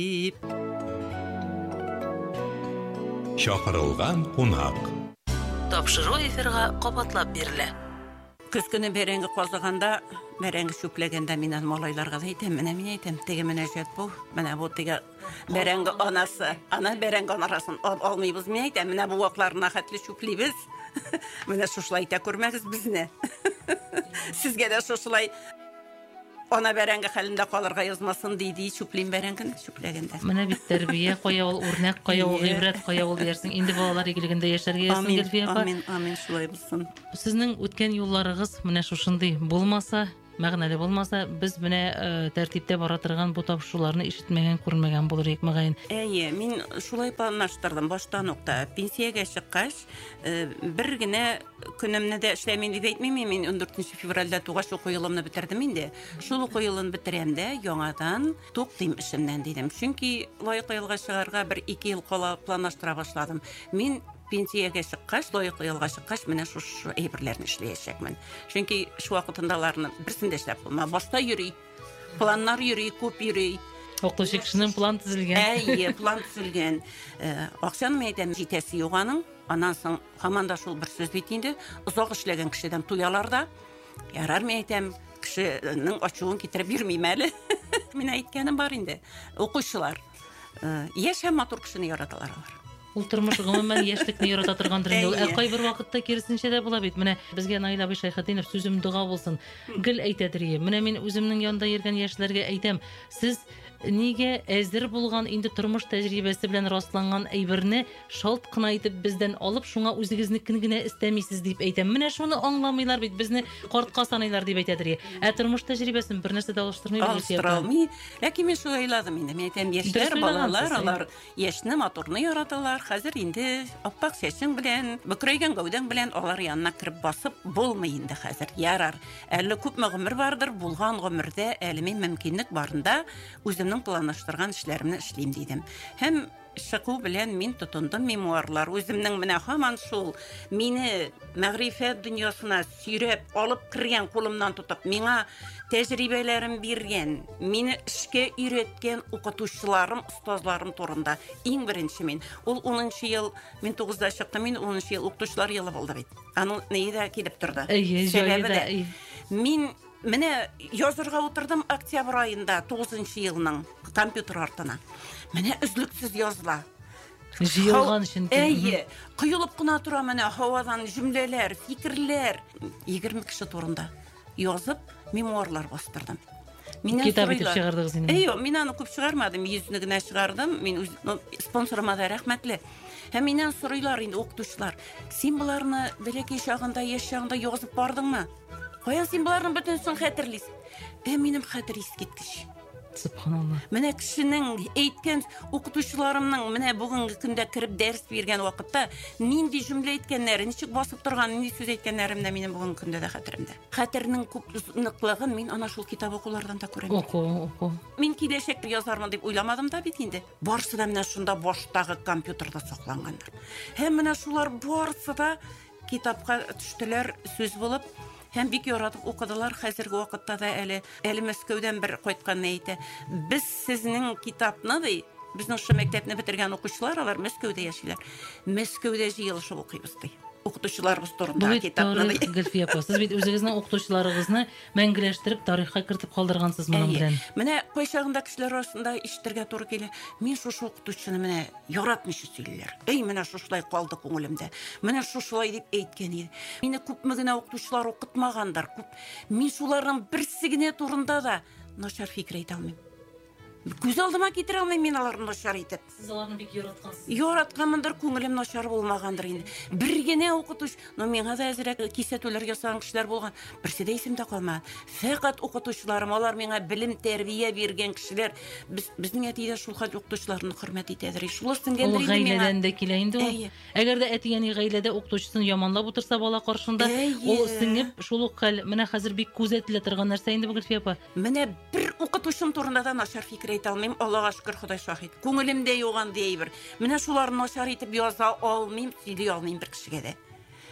Шақырылған қонақ. Тапшыру эфирға қабатлап берілі. Көз көне бәрәңгі қозығанда, бәрәңгі шөплегенде менен малайларға да айтам, мен айтам, теге мінәжет бұл, менә бұл теге бәрәңгі анасы, ана бәрәңгі анарасын алмайбыз, мен айтам, менә бұл вақларына қәтлі шөплейбіз, менә шушылай та көрмәгіз бізіне. Сізге де шушылай ана бәрәңгі хәлінде қалырға язмасын дейді, шөплейм бәрәңгін шөплегенде. Менә бит тәрбие қоя ул, үрнәк қоя ул, ғибрәт қоя ул дерсің. Инде балалар игілігінде яшәргә ясың, Гөлфия апа. Амин, шулай булсын. Сезнең үткән юлларыгыз менә шушындый булмаса, мәгънәле булмаса, без менә тәртиптә бара торган бу тапшыруларны ишетмәгән, күрмәгән булыр идек мөгаен. Мин шулай планлаштырдым баштан нокта. Пенсиягә чыккач, бер генә көнемне дә эшләмим дип әйтмим, мин 14 февральдә тугаш уку елымны бетердем инде. Шул уку елын бетерәм дә, яңадан туктыйм эшемнән дидем. Чөнки лаеклы елга чыгарга 1-2 ел кала планлаштыра башладым. Мин пенсиягә чыккач, лаеклы елга чыккач, менә шушы әйберләрне эшләячәкмен. Чөнки шу вакытындаларны берсен дә эшләп булмый. Башта йөри, планнар йөри, күп йөри. Укытучы кешенең план төзелгән. План төзелгән. Акчаны әйтәм, җитәсе юганың, аннан соң һаман да шул бер сүз бит инде, озак эшләгән кешедән туялар да. Ярар, мен әйтәм, кешенең ачуын китереп йөрмим әле. Мин әйткәнем бар инде. Укучылар яшь һәм матур кешене яраталар алар. Ул тормыш гомумән яшьлекне ярата торгандыр инде. Кайбер вакытта киресенчә дә була бит. Менә безгә Наил абый Шәйхетдинов сүзем дуга булсын. Гел әйтәдер. Менә мин үземнең янда йөргән яшьләргә әйтәм, сез нигә әзер булган инде тормыш тәҗрибәсе белән расланган әйберне шалт кына итеп бездән алып, шуңа үзегезнекен генә истәмисез дип әйтәм. Менә шуны аңламыйлар бит, безне картка саныйлар дип әйтәдер. Тормыш тәҗрибәсен бер нәрсә дә алыштырмый. Ләкин мин шулай уйладым инде. Мен әйтәм, яшьләр, балалар, алар яшьне, матурны яраталар. Хәзер инде аппак чәчең белән, бөкрәйгән гәүдәң белән алар янына кереп басып булмый инде хәзер. Ярар. Әле күпме гомер бардыр, булган гомердә әле мен мөмкинлек барында үземнең планлаштырган эшләремне эшлим дидем. Һәм шыку белән мин тотындым мемуарлар. Үземнең менә һаман шул мине мәгърифәт дөньясына сөйрәп алып кергән, кулымнан тотып, миңа тәҗрибәләрен биргән, мине эшкә өйрәткән укытучыларым, остазларым турында. Иң беренче мин. Ул 10нчы ел, 1900да чыктым, мин 10нчы ел укытучылар елы булды бит. Аның нәйдә килеп торды. Мин менә язырга утырдым октябрь айында 9нчы елның компьютер артына. Менә үзлексез языла. Җыелган өчен. Кыйылып кына тора менә һавадан җөмләләр, фикерләр. 20 кеше турында язып, мемуарлар бастырдым. Китап итеп чыгардыгыз инде. Мин аны күп чыгармадым, 100-не генә чыгардым. Мин спонсорыма да рәхмәтле. Һәм миннән сорыйлар инде укытучылар. Син буларны бәләкәй чагында, яшь чагында язып бардыңмы? Каян син буларның бөтенсен хәтерлисең? Минем хәтер искиткеч. Субханалла. Менә кешенең әйткән укытучыларымның менә бүгенге көндә кирип дәрес биргән вакытта нинди җөмлә әйткәннәре, ничек басып торган, нинди сүз әйткәннәрем дә минем бүгенге көндә дә хәтеремдә. Хәтернең күп ныклыгын мин ана шул китап укулардан да күрәм. Оку. Мин киләчәктә язармын дип уйламадым да бит инде. Барысы да менә шунда баштагы компьютерда сакланганнар. Һәм менә шулар барысы да китапка төштеләр, сүз булып. Һәм бик яратып укыдылар. Хәзерге вакытта да әле Мәскәүдән бер кайткан әйтә. Без сезнең китапны ди, безнең шу мәктәпне бетергән укучылар, алар Мәскәүдә яшиләр. Мәскәүдә җыелышып укыйбыз ди. Укытучыларыбыз турында китапны. Гөлфия апа, сез бит үзегезнең укытучыларыгызны мәңгеләштереп, тарихка кертеп калдыргансыз моның белән. Менә кайчагында кешеләр арасында ишетергә туры килә. Мин шушы укытучыны менә яратмыйча сөйлиләр. Менә шушылай калды күңелемдә. Менә шушылай дип әйткән иде. Мине күпме генә укытучылар укытмагандар, күп. Мин шуларның берсе генә турында да начар фикер әйтә алмыйм. Күз алдыма китерә алмыйм мин аларны начар итеп. Сез аларны бик яраткансыз. Яратканмындыр, күңелем начар булмагандыр инде. Бер генә укытуч, миңа да әзрәк кисәтүләр ясаган кешеләр булган. Берсе дә исемдә калмаган. Фәкать укытучыларым, алар миңа белем, тәрбия биргән кешеләр. Безнең әтидә шул хәл укытучыларны хөрмәт итәдер. Шулар сеңгәндер инде миңа. Гаиләдән дә килә инде ул. Әгәр дә әтигәни гаиләдә укытучысын яманлап утырса бала каршында, ул сеңеп шул ук хәл менә хәзер бик күзәтелә торган нәрсә инде бу Гөлфия апа. Менә бер укытучым турында да начар фикер әйтә алмыйм. Аллага шөкер, Ходай шаһит. Күңелемдә юган дияйбер. Менә шуларны начар итеп яза алмыйм, сөйли алмыйм бер кешегә дә.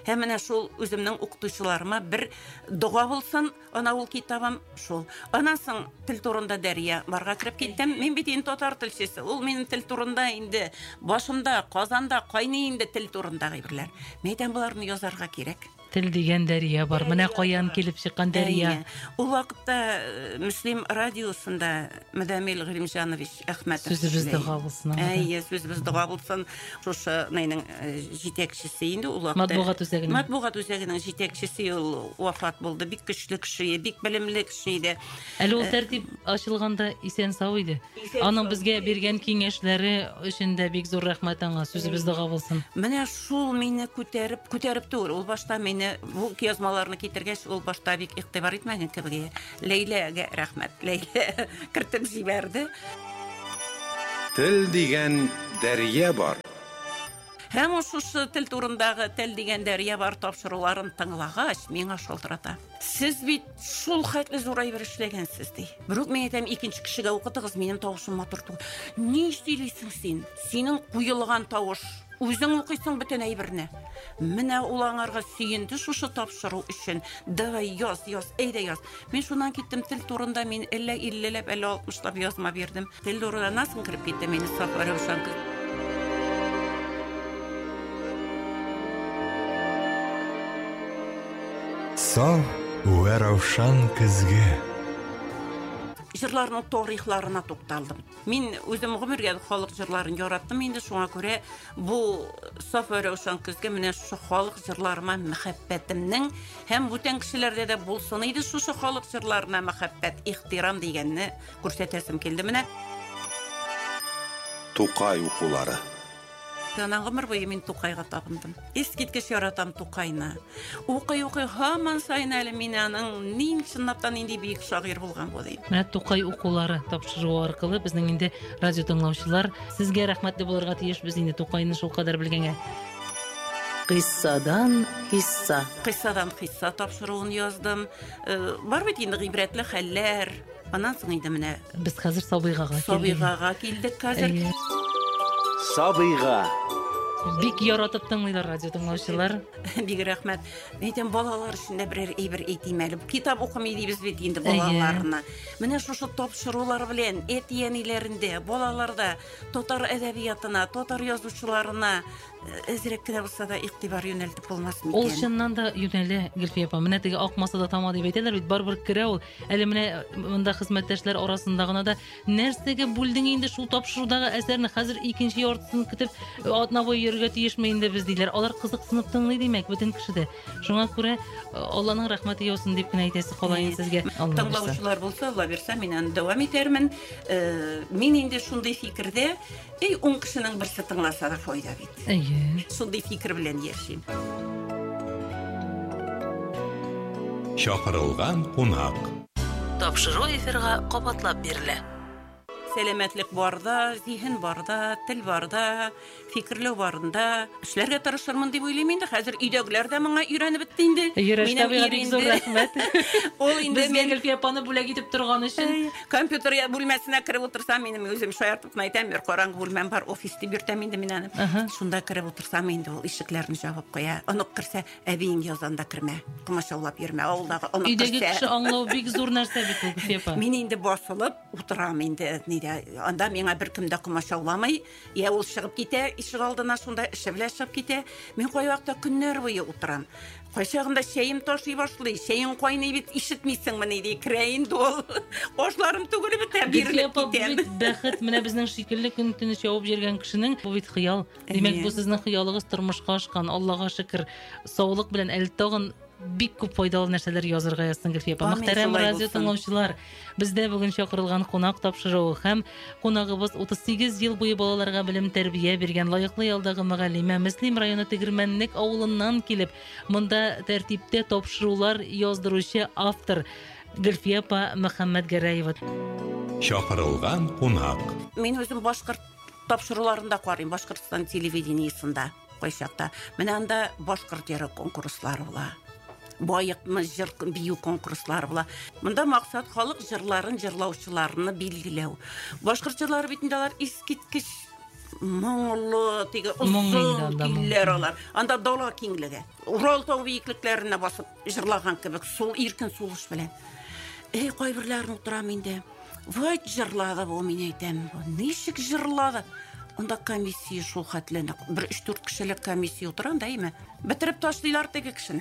Һәм менә шул үземнең укытучыларыма бер дуга булсын, ана ул китабым шул. Аннан соң тел турында Дәрия барга кирип киттем. Мин бит инде татар телчесе. Ул минем тел турында инде башымда, Казанда кайный инде тел турында гыйбрләр. Мәйдан буларны язарга кирәк. Тел дигән Дәрия бар. Менә каян килеп чыккан Дәрия. Ул вакытта Муслим радиосында Мөдәмил Гыйлемҗанович Әхмәтов Сүзебез дуга булсын. Сүзебез дуга булсын. Шушы найның җитәкчесе инде ул вакытта. Матбугат үзәгенең җитәкчесе ул вафат булды. Бик көчле кеше, бик белемле кеше иде. Әле ул тәртип ачылганда исән сау иде. Аның безгә биргән киңәшләре өчен дә бик зур рәхмәт аңа. Сүзебез дуга булсын. Менә шул мине күтәреп түгел. Ул башта бу язмаларны китергәч, ул башта бик игътибар итмәгән кебек. Ләйләгә рәхмәт. Ләйлә кертеп җибәрде. Тел дигән Дәрия бар. Һәм шушы тел турындагы тел дигән Дәрия бар тапшыруларын тыңлагач, миңа шалтырата. Сез бит шул хәтле зур әйбер эшләгәнсез ди. Брук мен әйтәм, икенче кешегә укытыгыз, минем тавышым матур түгел. Ни сөйлисең син? Синең куелган тавыш. Үзең укыйсың бөтен әйберне. Менә ул аңарга сөенде шушы тапшыру өчен. Давай яз, әйдә яз. Мин шуннан киттем тел турында, мин әллә 50ләп, әллә 60лап язма бирдем. Тел турында насын кирип китте мине Сафа Рәүшан кыз. Саф вә Рәүшан көзге. Җырларның тарихларына тукталдым. Мин үзем гомергә халык җырларын яраттым инде, шуңа күрә бу Сафа Рәүшан көзгә менә шушы халык җырларыма мәхәббәтемнең һәм бүтән кешеләрдә дә булсын иде шушы халык җырларына мәхәббәт, ихтирам дигәнне күрсәтәсем килде менә. Тукай укулары. Анан гомер буе мин Тукайга табындым. Искиткеч яратам Тукайны. Укый һаман сайын әле мин аның нин чынлаптан инде бик шагыйрь булган булыйм. Менә Тукай укулары тапшыру аркылы безнең инде радио тыңлаучылар сезгә рәхмәтле булырга тиеш, без инде Тукайны шул кадәр белгәнгә. Кыссадан хисса. Кыссадан хисса тапшыруын яздым. Бар бит инде гыйбрәтле хәлләр. Аннан соң инде менә Без хәзер Сабыйгага килдек хәзер. Сабыйга. Бик яратып тыңлыйлар радио тыңлаучылар. Бик рәхмәт. Әйтәм, балалар өчен дә берәр әйбер әйтим әле. Китап укымый дибез бит инде балаларына. Менә шушы тапшырулар белән әтиәниләрендә, балаларда татар әдәбиятына, татар язучыларына әзрәк кенә булса да игътибар юнәлтеп булмас микән? Ул чыннан да юнәлә, Гөлфия апа. Менә теге акмаса да тама дип әйтәләр бит, барбер керә ул. Әле менә монда хезмәттәшләр арасында гына да нәрсәгә бүлдең инде шул тапшырудагы әсәрне, хәзер икенче яртысын көтеп атнабой йөрергә тиешме инде без диләр. Алар кызыксынып тыңлый димәк бөтен кешедә. Шуңа күрә Алланың рәхмәте яусын дип кенә әйтәсе калайын сезгә. Тыңлаучылар булса, Алла бирсә, мин аны дәвам итәрмен. Мин инде шундый фикердә, 10 кешенең берсе тыңласа да файда бит. Шундый фикер белән яшим. Чакырылган кунак. Тапшыру эфирга кабатлап бирелә. Сәламәтлек барда, зиһен барда, тел барда, фикерләү барында эшләргә тырышырмын дип уйлыйм инде. Хәзер өйдәгеләр дә моңа өйрәнеп бетте инде. Минем бик зур рәхмәт. Ул инде Безгә Гөлфия апаны бүләк итеп торган өчен. Компьютер бүлмәсенә кереп утырсам, минем үзем шаяртып әйтәм, бер караңгы бүлмәм бар, офисты биртәм инде мин аны. Шунда кереп утырсам инде ул ишекләрне җабып куя. Онук керсә, әбиең язанда кермә. Комачаулап йөрмә, авылдагы онук керсә. Өйдәге кеше аңлау бик зур нәрсә бит ул, Гөлфия апа. Мин инде басылып утырам инде. Анда миңа беркем дә комачауламый. Я ул чыгып китә, ишек алдына шунда эше белән чыгып китә. Мин кайвакта көннәр буе утырам. Кайчагында чәем ташый башлый. Чәең кайный бит, ишетмисеңме ди, крәин дол. Ашларым түгел бит, бирелеп китәм. Бәхет менә безнең шикелле көн тыныч явып йөргән кешенең бу бит хыял. Димәк, бу сезнең хыялыгыз тормышка ашкан. Аллага шөкер. Саулык белән әле тагын бик күп файдалы нәрсәләр язырга язсын, Гөлфия апа. Мөхтәрәм радио тыңлаучылар, бездә бүген чакырылган кунак тапшыруы һәм кунагыбыз 38 ел буе балаларга белем тәрбия биргән лаеклы ялдагы мөгаллимә, Мөслим районы Тегермәнлек авылыннан килеп, монда тәртиптә тапшырулар яздыручы автор Гөлфия апа Мөхәммәд Гәрәева. Чакырылган кунак. Мин үзем башкорт тапшыруларында карыйм, Башкортстан телевидениесында кайчакта. Менә анда башкорт йөрәк конкурслары була. Байыкны җыр бию конкурслары була. Монда максат халык җырларын җырлаучыларны билгеләү. Башкорт җырлары бит инде алар искиткеч моңлы, теге Моңлы озын да, көйләр алар. Анда дала киңлеге. Урал тау биеклекләренә басып җырлаган кебек, сул иркен сулыш белән. Кайберләрен утырам инде. Вай җырлады бу, мин әйтәм. Ничек җырлады? Анда комиссия шул хәтле. 1-3-4 кешелек комиссия утырган да име. Бетереп ташлыйлар теге кешене.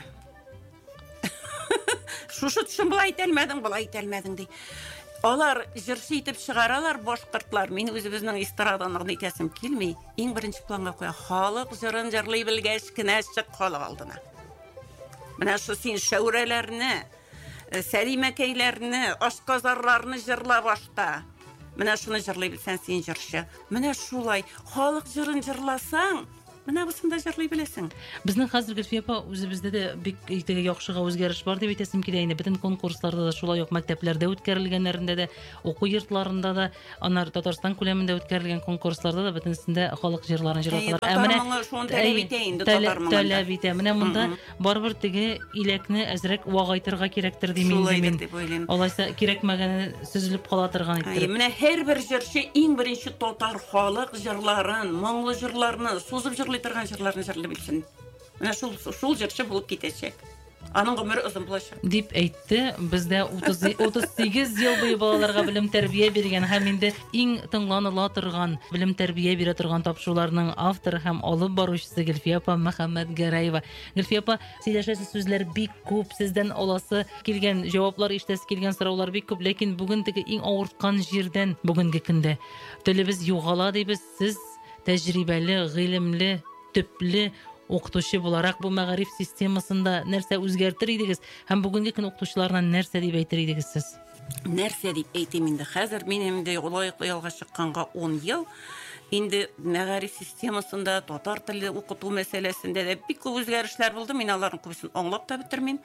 Шушы төшен булай итәлмәдең ди. Алар җырчы итеп чыгаралар башкортлар. Мин үзебезнең эстраданың әйтәсем килми. Иң беренче планга куя. Халык җырын җырлый белгәч кенә чык халык алдына. Менә шу син шәүрәләрне, сәлимәкәйләрне, ашказарларны җырла башта. Менә шуны җырлый белсәң син җырчы. Менә шулай халык җырын җырласаң, менә бусында җырлый беләсең. Безнең хәзерге фепа үзебездә дә бик итеге яхшыга үзгәреш бар дип әйтәсем килә инде. Бөтен конкурсларда да шулай ук мәктәпләрдә үткәрелгәннәрендә дә, уку йортларында да, анар Татарстан күләмендә үткәрелгән конкурсларда да бөтенсендә халык җырларын җырладылар. Татар шуны таләп итә инде татар моңы. Таләп итә. Менә монда барбер теге илекне әзрәк вагайтырга кирәктер ди мин. Алайса кирәкмәгәне сөзелеп кала торган итеп. Менә һәрбер җырчы иң беренче татар халык җырларын, моңлы җырларны, сузып җырлый торган җырларны җырлый белсен. Менә шул җырчы булып китәчәк. Аның гомере озын булачак. Дип әйтте. Бездә 38 ел буе балаларга белем тәрбия биргән һәм инде иң тыңланыла торган белем тәрбия бирә торган тапшыруларның авторы һәм алып баручысы Гөлфия апа Мөхәммәд Гәрәева. Гөлфия апа, сөйләшәсе сүзләр бик күп, сездән аласы килгән җаваплар, ишетәсе килгән сораулар бик күп, ләкин бүген теге иң авырткан җирдән бүгенге көндә телебез югала дибез. Сез тәҗрибәле, гыйлемле, төпле укытучы буларак бу мәгариф системасында нәрсә үзгәртер идегез һәм бүгенге көн укытучыларына нәрсә дип әйтер идегез сез? Нәрсә дип әйтим инде хәзер минем дә лаеклы ялга чыкканга 10 ел. Инде мәгариф системасында татар теле укыту мәсьәләсендә дә бик күп үзгәрешләр булды. Мин аларның күбесен аңлап та бетермим.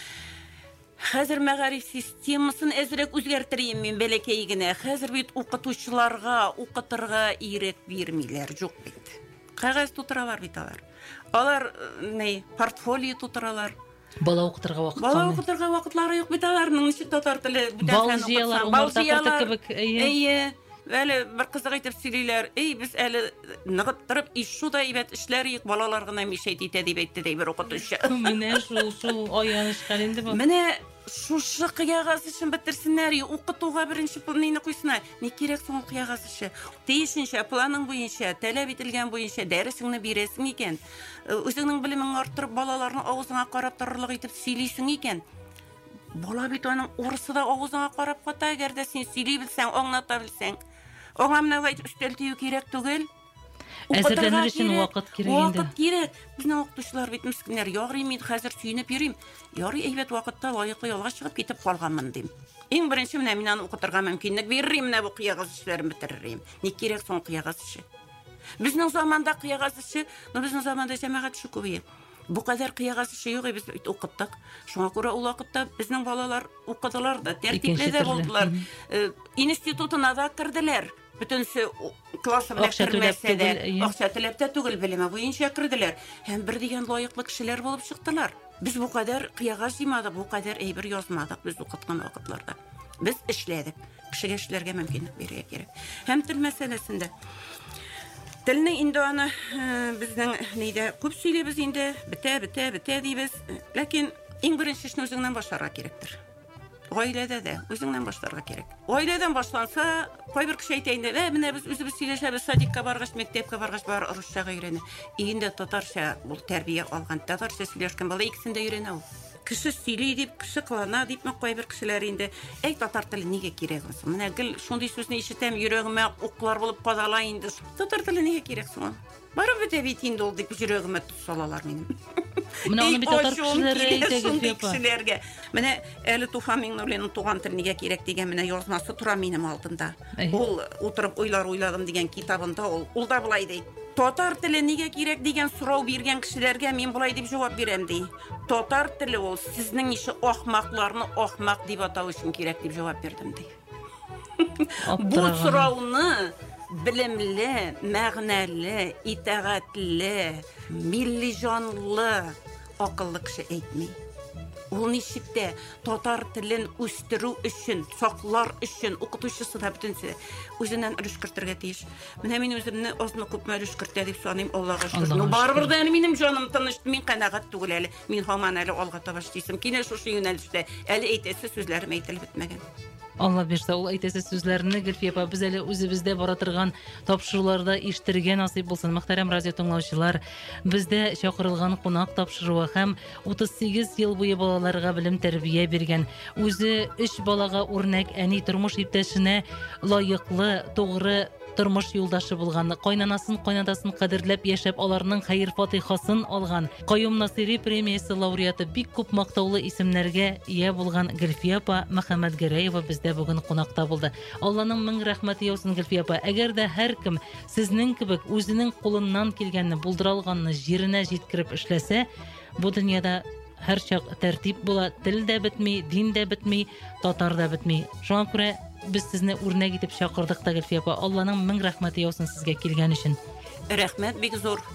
Хәзер мәгариф системасын әзрәк үзгәртерим мин бәләкәй генә. Хәзер бит укытучыларга укытырга ирек бирмиләр, юк бит. Кагаз тутыралар бит алар. Алар портфолио тутыралар. Бала укытырга вакыт Бала укытырга вакытлары юк бит аларның. Ничек татар теле балҗыялар кебек. Әле бер кызык итеп сөйлиләр. Без әле ныгыттырып ишуда әйбәт эшләр балалар гына мишәйт итә дип әйтте дә бер укытучы. Менә шул аяныш хәл инде бу. Менә шушы кыягаз өчен бетерсеннәр, укытуга беренче планны куйсыннар. Не кирәк соң кыягаз эше? Тиешенчә планың буенча, таләп ителгән буенча дәресеңне бирәсең икән. Үзеңнең белемеңне арттырып балаларның авызына карап торырлык итеп сөйлисең икән. Бала бит аның урысы да авызына карап ката, әгәр дә син сөйли белсәң, аңлата белсәң. Аңламны әйтеп өстәл тию кирәк түгел. Әзерләнер өчен вакыт кирәк инде. Вакыт кирәк. Безнең укытучылар бит мискиннәр. Ягъри мин хәзер сөйнеп йөрим. Ярый әйбәт вакытта лаеклы ялга чыгып китеп калганмын дим. Иң беренче менә мин аны укытырга мөмкинлек бирим, менә бу кыягыз эшләрен бетерерим. Ни кирәк соң кыягыз эше? Безнең заманда кыягыз эше, безнең заманда җәмәгать эше күбәя. Бу кадәр кыягыз эше юк, без укыттык. Шуңа күрә ул вакытта безнең балалар укыдылар да, тәртипле дә булдылар. Институтына да керделәр. Бөтенсе классы белән кермәсә дә, акча теләп тә түгел, белеме буенча керделәр. Һәм бер дигән лаеклы кешеләр булып чыктылар. Без бу кадәр кыягаз җыймадык, бу кадәр әйбер язмадык без укыткан вакытларда. Без эшләдек. Кешегә эшләргә мөмкинлек бирергә кирәк. Һәм тел мәсьәләсендә телне инде аны безнең нидә күп сөйлибез инде, бетә дибез. Ләкин иң беренче эшне үзеңнән башларга кирәктер. Гаиләдә дә үзеңнән башларга кирәк. Гаиләдән башланса, кайбер кеше әйтә инде, менә без үзебез сөйләшәбез, садикка баргач, мәктәпкә баргач бар русча өйрәнә. Инде татарча бу тәрбия алган, татарча сөйләшкән бала икесен дә өйрәнә ул. Кеше сөйли дип, кеше кылана дип, кайбер кешеләр инде, татар теле нигә кирәк соң? Менә гел шундый сүзне ишетәм, йөрәгемә уклар булып кадала инде. Татар теле нигә кирәк соң? Барып бетә бит инде ул дип йөрәгемә тусалалар минем. Менә аны бит татар кешеләре әйтә. Менә әле Туфан Миңнуллинның туган тел нигә кирәк дигән менә язмасы тора минем алдымда. Ул утырып уйладым дигән китабында ул да булай ди. Татар теле нигә кирәк дигән сорау биргән кешеләргә мин булай дип җавап бирәм ди. Татар теле ул сезнең ише ахмакларны ахмак дип атау өчен кирәк дип җавап бирдем ди. Бу сорауны bilimli, мәгънәле, итәгатьле, milli җанлы, акыллы кеше әйтми. Ул ничектә татар телен үстерү өчен, саклар өчен укытучысы да бөтенсе үзеннән өлеш кертергә тиеш. Менә мин үземне азмы күпме өлеш кертә дип саныйм, Аллага шөкер. Ну барыбер да минем җаным тыныч, мин канәгать түгел әле. Мин һаман әле алга таба эшлисем. Кинә шушы юнәлештә әле әйтәсе сүзләрем әйтелеп бетмәгән. Алла бирсә, ул әйтәсе сүзләрне Гөлфия апа без әле үзебездә бара торган тапшыруларда ишетергә насыйп булсын. Мөхтәрәм радио тыңлаучылар, бездә чакырылган кунак тапшыруы һәм 38 ел буе балаларга белем тәрбия биргән, үзе 3 балага үрнәк әни, тормыш иптәшенә лаеклы, тугры тормыш юлдашы булган, кайнанасын, кайнатасын кадерләп яшәп, аларның хәер-фатихасын алган, Каюм Насыйри премиясе лауреаты, бик күп мактаулы исемнәргә ия булган Гөлфия апа Мөхәммәтгәрәева бездә бүген кунакта булды. Алланың мең рәхмәте яусын, Гөлфия апа. Әгәр дә һәркем сезнең кебек үзенең кулыннан килгәнне, булдыралганны җиренә җиткереп эшләсә, бу дөньяда һәр чак тәртип була, тел дә бетми, дин дә бетми, татар да бетми. Шуңа күрә без сезне үрнәк итеп чакырдык та, Гөлфия апа. Алланың мең рәхмәте яусын сезгә килгән өчен. Рәхмәт бик зур.